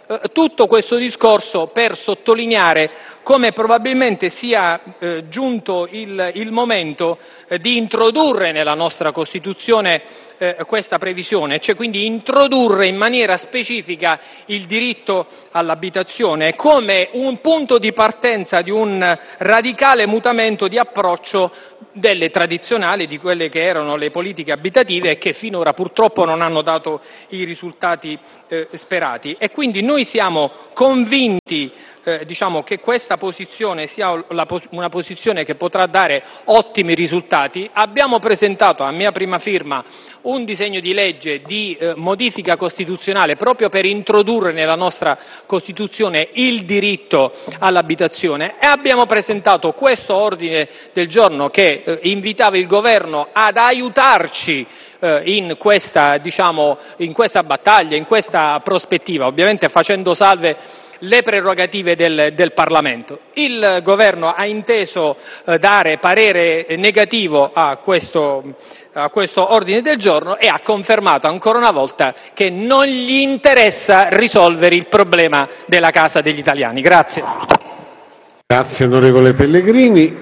Eh, tutto questo discorso per sottolineare come probabilmente sia eh, giunto il, il momento eh, di introdurre nella nostra Costituzione eh, questa previsione, cioè quindi introdurre in maniera specifica il diritto all'abitazione come un punto di partenza di un radicale mutamento di approccio delle tradizionali, di quelle che erano le politiche abitative e che finora purtroppo non hanno dato i risultati eh, sperati. E quindi noi siamo convinti eh, diciamo, che questa posizione sia la, una posizione che potrà dare ottimi risultati. Abbiamo presentato a mia prima firma un disegno di legge di eh, modifica costituzionale proprio per introdurre nella nostra Costituzione il diritto all'abitazione e abbiamo presentato questo ordine del giorno che eh, invitava il Governo ad aiutarci eh, in questa, diciamo, in questa battaglia, in questa prospettiva, ovviamente facendo salve le prerogative del, del Parlamento. Il Governo ha inteso eh, dare parere negativo a questo, a questo ordine del giorno e ha confermato ancora una volta che non gli interessa risolvere il problema della casa degli italiani. Grazie. Grazie onorevole Pellegrini.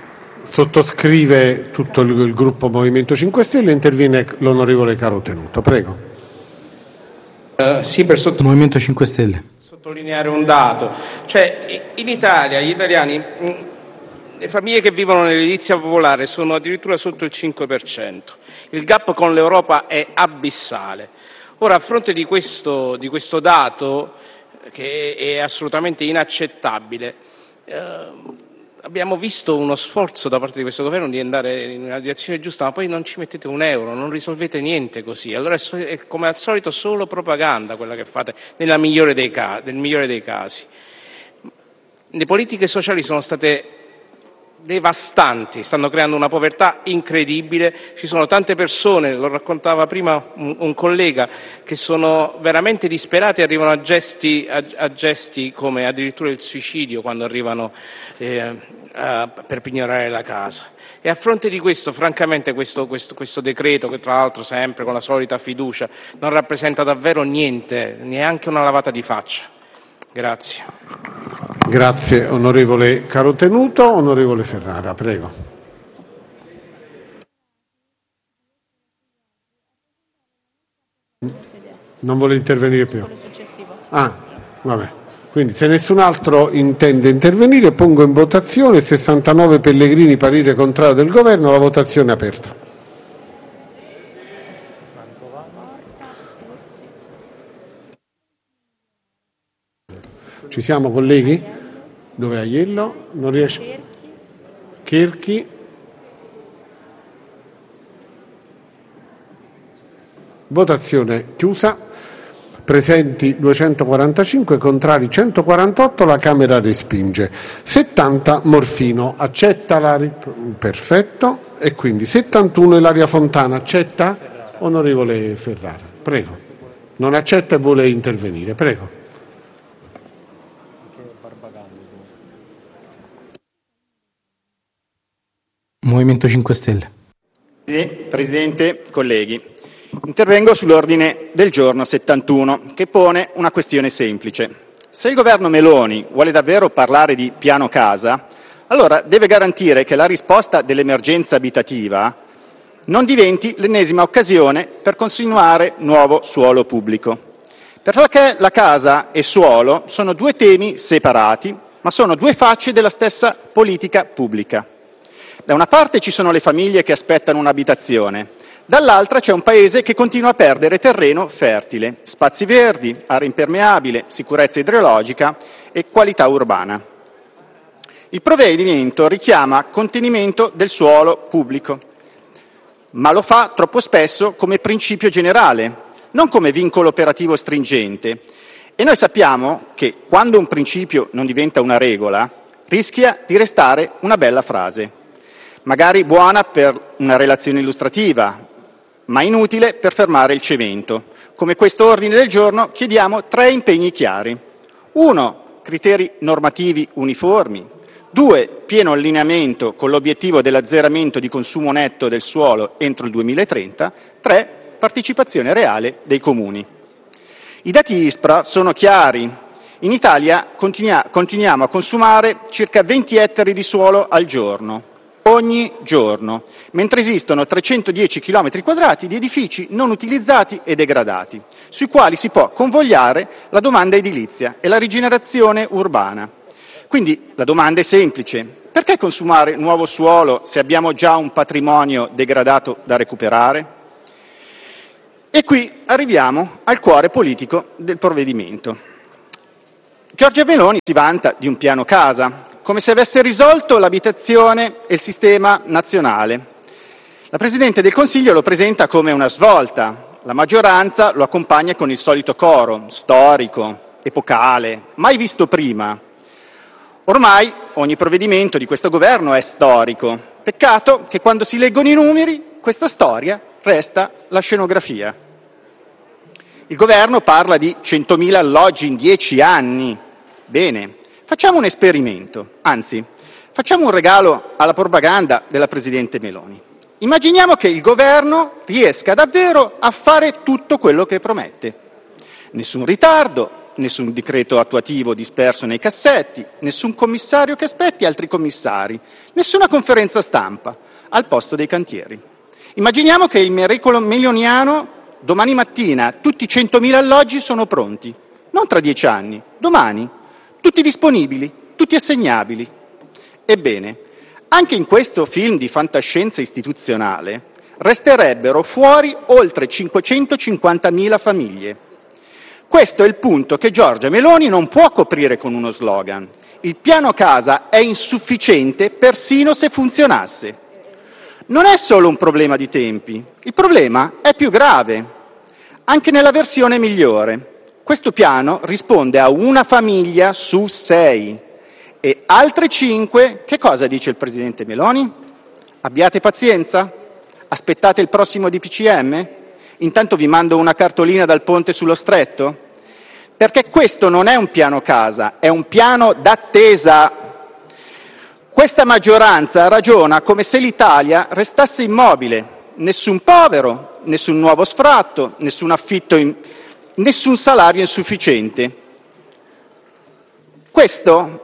Sottoscrive tutto il, il gruppo Movimento cinque Stelle, interviene l'onorevole Carotenuto. Prego. Uh, sì, per sotto... Movimento cinque Stelle. sottolineare un dato, cioè in Italia gli italiani, le famiglie che vivono nell'edilizia popolare sono addirittura sotto il cinque per cento, il gap con l'Europa è abissale. Ora, a fronte di questo, di questo dato che è assolutamente inaccettabile, eh, abbiamo visto uno sforzo da parte di questo governo di andare in una direzione giusta, ma poi non ci mettete un euro, non risolvete niente così. Allora è come al solito solo propaganda quella che fate nella migliore dei ca- nel migliore dei casi. Le politiche sociali sono state devastanti, stanno creando una povertà incredibile, ci sono tante persone, lo raccontava prima un, un collega, che sono veramente disperati e arrivano a gesti, a, a gesti come addirittura il suicidio quando arrivano eh, a, per pignorare la casa. E a fronte di questo, francamente, questo, questo, questo decreto, che tra l'altro sempre con la solita fiducia, non rappresenta davvero niente, neanche una lavata di faccia. Grazie. Grazie onorevole Carotenuto. Onorevole Ferrara, prego. Non vuole intervenire più? Ah, vabbè. Quindi se nessun altro intende intervenire pongo in votazione sessantanove Pellegrini, parere contrario del Governo, la votazione è aperta. Ci siamo colleghi? Dove è Aiello? Non riesce. Cherchi. Votazione chiusa. Presenti duecentoquarantacinque, contrari centoquarantotto, la Camera respinge. settanta Morfino, accetta la rip- perfetto, e quindi settantuno Ilaria Fontana, accetta? Onorevole Ferrara, prego. Non accetta e vuole intervenire, prego. Movimento cinque Stelle. Presidente, colleghi, intervengo sull'ordine del giorno settantuno che pone una questione semplice. Se il governo Meloni vuole davvero parlare di piano casa, allora deve garantire che la risposta dell'emergenza abitativa non diventi l'ennesima occasione per consumare nuovo suolo pubblico. Perché la casa e suolo sono due temi separati, ma sono due facce della stessa politica pubblica. Da una parte ci sono le famiglie che aspettano un'abitazione, dall'altra c'è un paese che continua a perdere terreno fertile, spazi verdi, area impermeabile, sicurezza idrogeologica e qualità urbana. Il provvedimento richiama contenimento del suolo pubblico, ma lo fa troppo spesso come principio generale, non come vincolo operativo stringente. E noi sappiamo che quando un principio non diventa una regola, rischia di restare una bella frase. Magari buona per una relazione illustrativa, ma inutile per fermare il cemento. Come questo ordine del giorno chiediamo tre impegni chiari. Uno, criteri normativi uniformi. Due, pieno allineamento con l'obiettivo dell'azzeramento di consumo netto del suolo entro il duemilatrenta. Tre, partecipazione reale dei comuni. I dati ISPRA sono chiari. In Italia continua- continuiamo a consumare circa venti ettari di suolo al giorno, ogni giorno, mentre esistono trecentodieci chilometri quadrati di edifici non utilizzati e degradati, sui quali si può convogliare la domanda edilizia e la rigenerazione urbana. Quindi la domanda è semplice: perché consumare nuovo suolo se abbiamo già un patrimonio degradato da recuperare? E qui arriviamo al cuore politico del provvedimento. Giorgia Meloni si vanta di un piano casa, come se avesse risolto l'abitazione e il sistema nazionale. La Presidente del Consiglio lo presenta come una svolta, la maggioranza lo accompagna con il solito coro, storico, epocale, mai visto prima. Ormai ogni provvedimento di questo governo è storico. Peccato che quando si leggono i numeri, questa storia resta la scenografia. Il governo parla di centomila alloggi in dieci anni. Bene, facciamo un esperimento, anzi, facciamo un regalo alla propaganda della Presidente Meloni. Immaginiamo che il governo riesca davvero a fare tutto quello che promette. Nessun ritardo, nessun decreto attuativo disperso nei cassetti, nessun commissario che aspetti altri commissari, nessuna conferenza stampa al posto dei cantieri. Immaginiamo che il miracolo meloniano domani mattina tutti i centomila alloggi sono pronti, non tra dieci anni, domani, tutti disponibili, tutti assegnabili. Ebbene, anche in questo film di fantascienza istituzionale resterebbero fuori oltre cinquecentocinquantamila famiglie. Questo è il punto che Giorgia Meloni non può coprire con uno slogan. Il piano casa è insufficiente persino se funzionasse. Non è solo un problema di tempi, il problema è più grave. Anche nella versione migliore, questo piano risponde a una famiglia su sei e altre cinque, che cosa dice il Presidente Meloni? Abbiate pazienza? Aspettate il prossimo D P C M? Intanto vi mando una cartolina dal ponte sullo stretto? Perché questo non è un piano casa, è un piano d'attesa. Questa maggioranza ragiona come se l'Italia restasse immobile. Nessun povero, nessun nuovo sfratto, nessun affitto, in, nessun salario insufficiente. Questo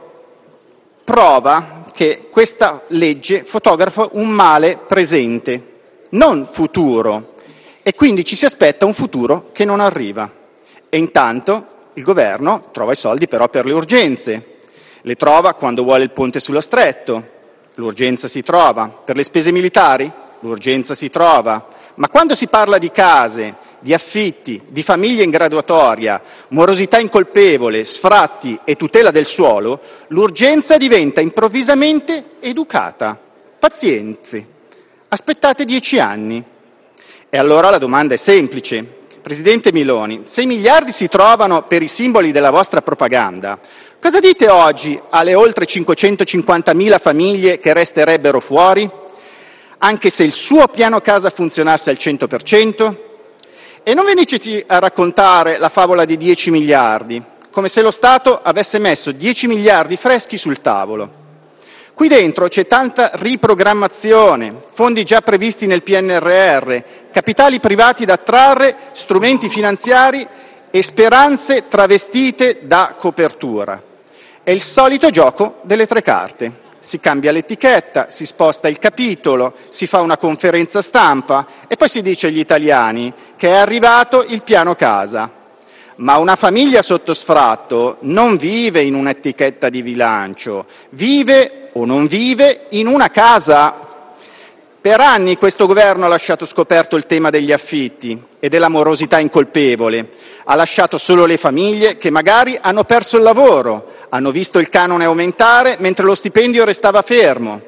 prova che questa legge fotografa un male presente, non futuro, e quindi ci si aspetta un futuro che non arriva. E intanto il governo trova i soldi però per le urgenze. Le trova quando vuole il ponte sullo stretto, l'urgenza si trova. Per le spese militari, l'urgenza si trova. Ma quando si parla di case, di affitti, di famiglie in graduatoria, morosità incolpevole, sfratti e tutela del suolo, l'urgenza diventa improvvisamente educata. Pazienze. Aspettate dieci anni. E allora la domanda è semplice. Presidente Meloni, se i miliardi si trovano per i simboli della vostra propaganda, cosa dite oggi alle oltre cinquecentocinquantamila famiglie che resterebbero fuori? Anche se il suo piano casa funzionasse al cento per cento? E non veniteci a raccontare la favola di dieci miliardi, come se lo Stato avesse messo dieci miliardi freschi sul tavolo. Qui dentro c'è tanta riprogrammazione, fondi già previsti nel P N R R, capitali privati da attrarre, strumenti finanziari e speranze travestite da copertura. È il solito gioco delle tre carte. Si cambia l'etichetta, si sposta il capitolo, si fa una conferenza stampa e poi si dice agli italiani che è arrivato il piano casa. Ma una famiglia sotto sfratto non vive in un'etichetta di bilancio, vive o non vive in una casa. Per anni questo governo ha lasciato scoperto il tema degli affitti e della morosità incolpevole. Ha lasciato solo le famiglie che magari hanno perso il lavoro, hanno visto il canone aumentare mentre lo stipendio restava fermo.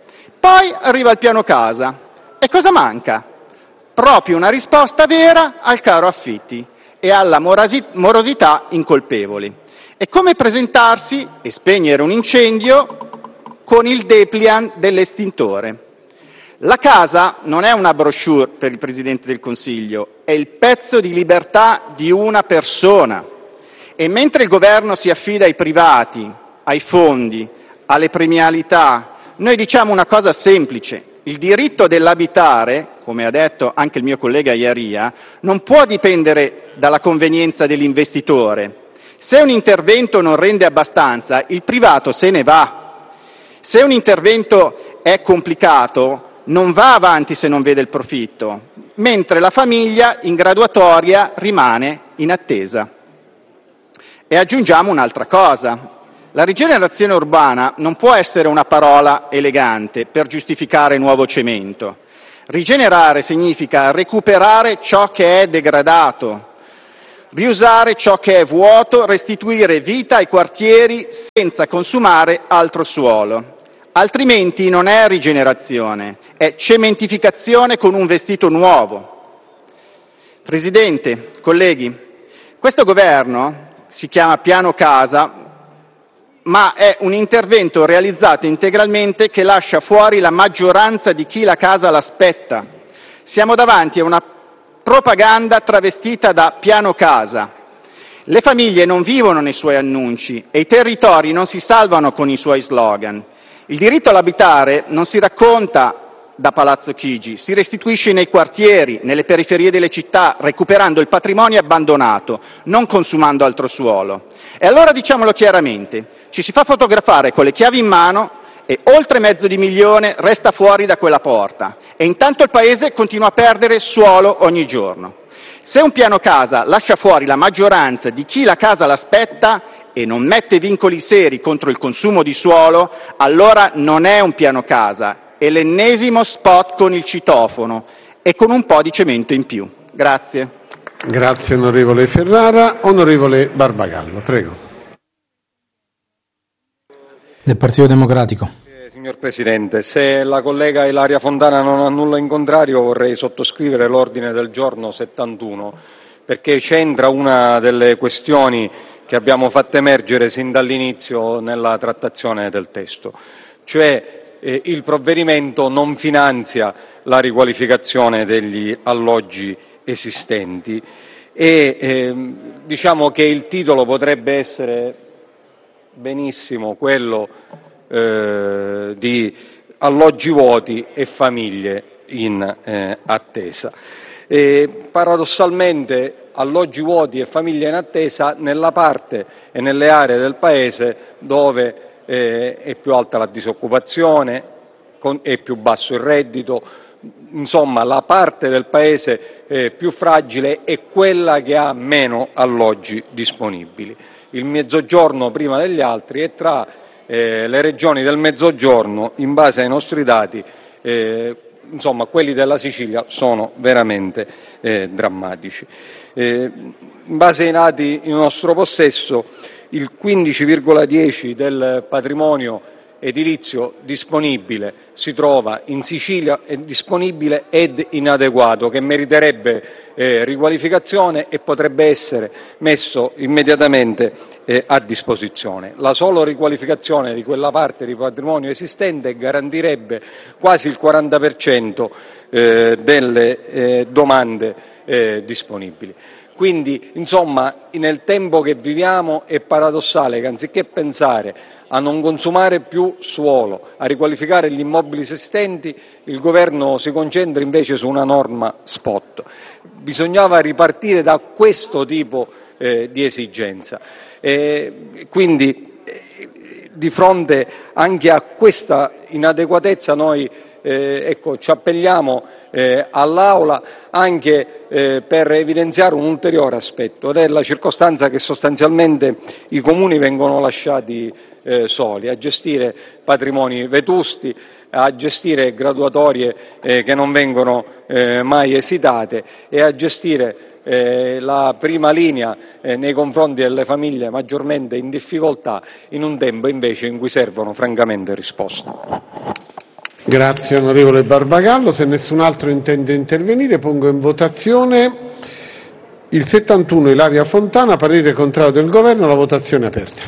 Poi arriva il piano casa. E cosa manca? Proprio una risposta vera al caro affitti e alla morosità incolpevoli. È come presentarsi e spegnere un incendio con il dépliant dell'estintore. La casa non è una brochure per il Presidente del Consiglio, è il pezzo di libertà di una persona. E mentre il governo si affida ai privati, ai fondi, alle premialità, noi diciamo una cosa semplice: Il diritto dell'abitare, come ha detto anche il mio collega Iaria, non può dipendere dalla convenienza dell'investitore. Se un intervento non rende abbastanza, il privato se ne va. Se un intervento è complicato, non va avanti se non vede il profitto, mentre la famiglia in graduatoria rimane in attesa. E aggiungiamo un'altra cosa. La rigenerazione urbana non può essere una parola elegante per giustificare nuovo cemento. Rigenerare significa recuperare ciò che è degradato, riusare ciò che è vuoto, restituire vita ai quartieri senza consumare altro suolo. Altrimenti non è rigenerazione, è cementificazione con un vestito nuovo. Presidente, colleghi, questo governo si chiama Piano Casa, ma è un intervento realizzato integralmente che lascia fuori la maggioranza di chi la casa l'aspetta. Siamo davanti a una propaganda travestita da Piano Casa. Le famiglie non vivono nei suoi annunci e i territori non si salvano con i suoi slogan. Il diritto all'abitare non si racconta da Palazzo Chigi, si restituisce nei quartieri, nelle periferie delle città, recuperando il patrimonio abbandonato, non consumando altro suolo. E allora diciamolo chiaramente, ci si fa fotografare con le chiavi in mano e oltre mezzo di milione resta fuori da quella porta e intanto il Paese continua a perdere suolo ogni giorno. Se un piano casa lascia fuori la maggioranza di chi la casa l'aspetta e non mette vincoli seri contro il consumo di suolo, allora non è un piano casa, è l'ennesimo spot con il citofono e con un po' di cemento in più. Grazie. Grazie onorevole Ferrara. Onorevole Barbagallo, prego. Del Partito Democratico. Eh, signor Presidente, se la collega Ilaria Fontana non ha nulla in contrario vorrei sottoscrivere l'ordine del giorno settantuno perché c'entra una delle questioni che abbiamo fatto emergere sin dall'inizio nella trattazione del testo, cioè eh, il provvedimento non finanzia la riqualificazione degli alloggi esistenti e eh, diciamo che il titolo potrebbe essere benissimo quello eh, di alloggi vuoti e famiglie in eh, attesa. E paradossalmente alloggi vuoti e famiglie in attesa nella parte e nelle aree del Paese dove eh, è più alta la disoccupazione, con, è più basso il reddito, insomma la parte del Paese eh, più fragile è quella che ha meno alloggi disponibili. Il Mezzogiorno prima degli altri e tra eh, le regioni del Mezzogiorno, in base ai nostri dati, eh, insomma quelli della Sicilia sono veramente eh, drammatici. Eh, in base ai dati in nostro possesso, il quindici virgola dieci del patrimonio edilizio disponibile si trova in Sicilia, è disponibile ed inadeguato, che meriterebbe eh, riqualificazione e potrebbe essere messo immediatamente eh, a disposizione. La sola riqualificazione di quella parte di patrimonio esistente garantirebbe quasi il quaranta per cento eh, delle eh, domande eh, disponibili. Quindi, insomma, nel tempo che viviamo è paradossale che anziché pensare a non consumare più suolo, a riqualificare gli immobili esistenti, il Governo si concentra invece su una norma spot. Bisognava ripartire da questo tipo eh, di esigenza. E quindi, eh, di fronte anche a questa inadeguatezza, noi eh, ecco, ci appelliamo eh, all'Aula anche eh, per evidenziare un ulteriore aspetto, ed è la circostanza che sostanzialmente i comuni vengono lasciati eh, soli a gestire patrimoni vetusti, a gestire graduatorie eh, che non vengono eh, mai esitate e a gestire eh, la prima linea eh, nei confronti delle famiglie maggiormente in difficoltà in un tempo invece in cui servono francamente risposte. Grazie onorevole Barbagallo. Se nessun altro intende intervenire pongo in votazione il settantuno Ilaria Fontana, parere contrario del Governo, la votazione è aperta.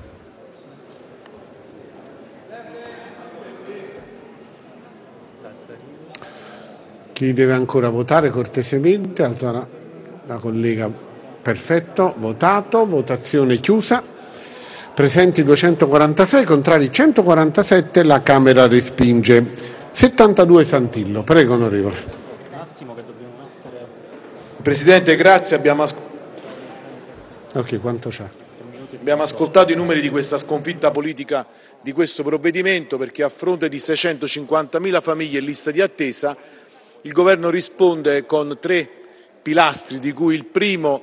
Chi deve ancora votare cortesemente alzerà la collega. Perfetto, votato, votazione chiusa. Presenti duecentoquarantasei, contrari centoquarantasette, la Camera respinge. settantadue Santillo, prego onorevole. Presidente, grazie. Abbiamo, as- Ok, quanto c'ha? abbiamo ascoltato i numeri di questa sconfitta politica di questo provvedimento, perché a fronte di seicentocinquantamila famiglie in lista di attesa il governo risponde con tre pilastri, di cui il primo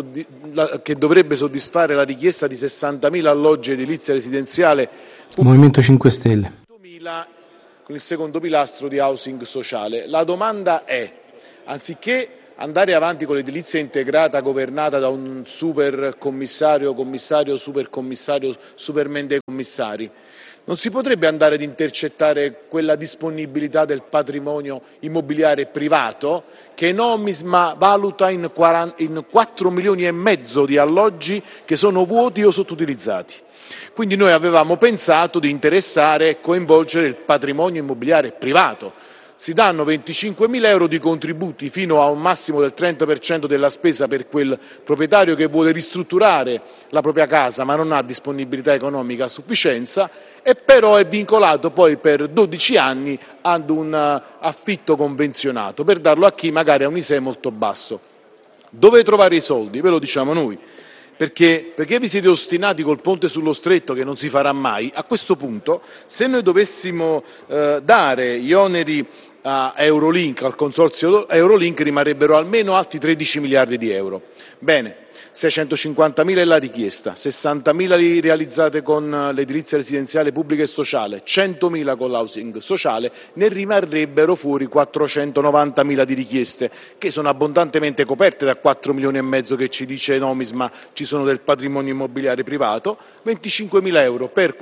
che dovrebbe soddisfare la richiesta di sessantamila alloggi edilizia residenziale, Movimento cinque Stelle. con il secondo pilastro di housing sociale. La domanda è, anziché andare avanti con l'edilizia integrata governata da un super commissario, commissario, super commissario, supermente commissari, non si potrebbe andare ad intercettare quella disponibilità del patrimonio immobiliare privato che Nomisma valuta in quattro milioni e mezzo di alloggi che sono vuoti o sottoutilizzati. Quindi noi avevamo pensato di interessare e coinvolgere il patrimonio immobiliare privato. Si danno venticinquemila euro di contributi fino a un massimo del trenta per cento della spesa per quel proprietario che vuole ristrutturare la propria casa ma non ha disponibilità economica a sufficienza, e però è vincolato poi per dodici anni ad un affitto convenzionato per darlo a chi magari ha un I S E E molto basso. Dove trovare i soldi? Ve lo diciamo noi. Perché, perché vi siete ostinati col ponte sullo stretto che non si farà mai? A questo punto, se noi dovessimo eh, dare gli oneri a Eurolink, al consorzio Eurolink, rimarrebbero almeno altri tredici miliardi di euro. Bene, seicentocinquantamila è la richiesta, sessantamila li realizzate con l'edilizia residenziale pubblica e sociale, centomila con l'housing sociale, ne rimarrebbero fuori quattrocentonovantamila di richieste, che sono abbondantemente coperte da quattro milioni e mezzo che ci dice Nomisma ci sono del patrimonio immobiliare privato. venticinquemila euro per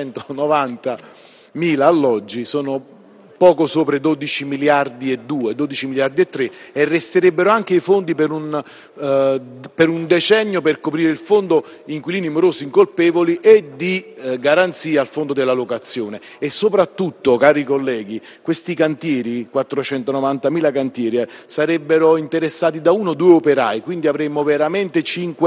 quattrocentonovantamila alloggi sono poco sopra i dodici miliardi e due, dodici miliardi e tre, e resterebbero anche i fondi per un, eh, per un decennio per coprire il fondo inquilini morosi incolpevoli e di eh, garanzia al fondo della locazione. E soprattutto, cari colleghi, questi cantieri, quattrocentonovantamila cantieri, eh, sarebbero interessati da uno o due operai, quindi avremmo veramente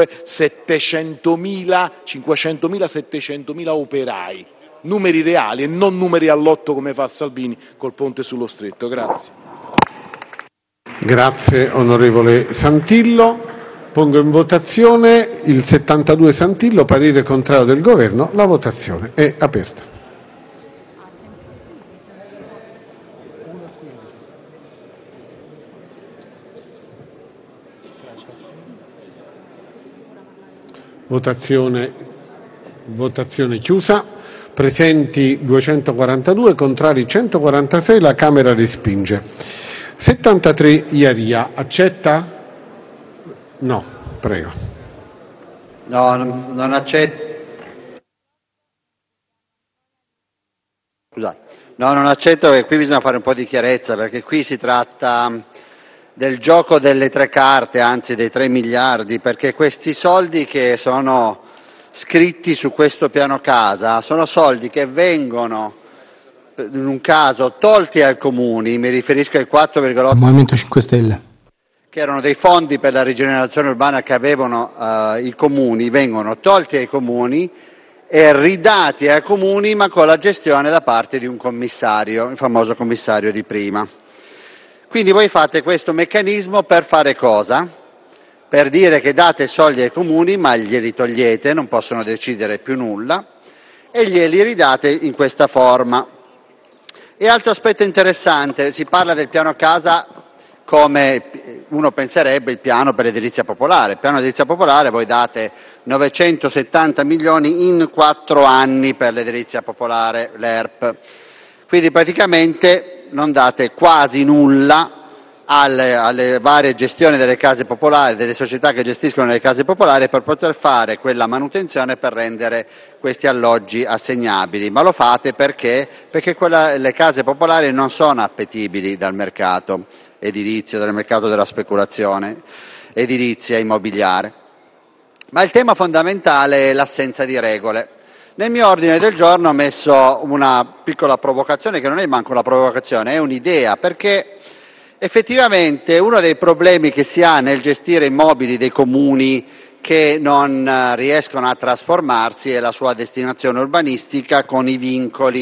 cinquecentomila, settecentomila operai. Numeri reali e non numeri all'otto come fa Salvini col ponte sullo stretto. Grazie. Grazie onorevole Santillo. Pongo in votazione il settantadue Santillo, parere contrario del governo. La votazione è aperta. Votazione, votazione chiusa. Presenti duecentoquarantadue, contrari centoquarantasei, la Camera respinge. settantatré Iaria, accetta? No, prego. No, non, non accetto. Scusate. No, non accetto, che qui bisogna fare un po' di chiarezza, perché qui si tratta del gioco delle tre carte, anzi dei tre miliardi, perché questi soldi che sono scritti su questo piano casa sono soldi che vengono in un caso tolti ai comuni, mi riferisco ai quattro virgola otto Movimento cinque Stelle, che erano dei fondi per la rigenerazione urbana che avevano uh, i comuni, vengono tolti ai comuni e ridati ai comuni, ma con la gestione da parte di un commissario, il famoso commissario di prima. Quindi voi fate questo meccanismo per fare cosa? Per dire che date soldi ai comuni ma glieli togliete, non possono decidere più nulla, e glieli ridate in questa forma. E altro aspetto interessante, si parla del piano casa come uno penserebbe il piano per l'edilizia popolare. Il piano edilizia popolare voi date novecentosettanta milioni in quattro anni per l'edilizia popolare, l'E R P. Quindi praticamente non date quasi nulla Alle, alle varie gestioni delle case popolari, delle società che gestiscono le case popolari, per poter fare quella manutenzione per rendere questi alloggi assegnabili. Ma lo fate perché? Perché quella, le case popolari non sono appetibili dal mercato edilizio, dal mercato della speculazione edilizia immobiliare. Ma il tema fondamentale è l'assenza di regole. Nel mio ordine del giorno ho messo una piccola provocazione, che non è manco una provocazione, è un'idea, perché effettivamente uno dei problemi che si ha nel gestire immobili dei comuni che non riescono a trasformarsi è la sua destinazione urbanistica, con i vincoli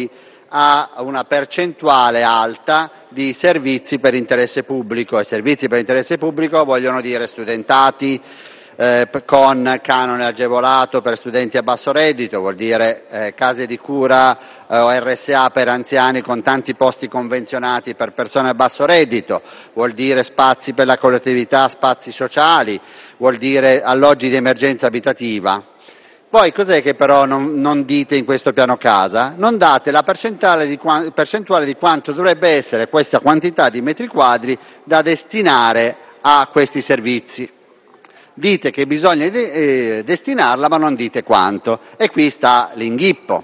a una percentuale alta di servizi per interesse pubblico, e servizi per interesse pubblico vogliono dire studentati eh, con canone agevolato per studenti a basso reddito, vuol dire eh, case di cura eh, o R S A per anziani con tanti posti convenzionati per persone a basso reddito, vuol dire spazi per la collettività, spazi sociali, vuol dire alloggi di emergenza abitativa. Voi cos'è che però non, non dite in questo piano casa? Non date la percentuale di, percentuale di quanto dovrebbe essere questa quantità di metri quadri da destinare a questi servizi. Dite che bisogna de- eh, destinarla, ma non dite quanto. E qui sta l'inghippo.